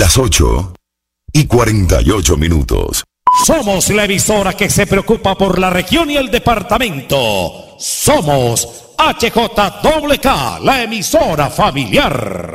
Las 8:48. Somos la emisora que se preocupa por la región y el departamento. Somos HJWK, la emisora familiar.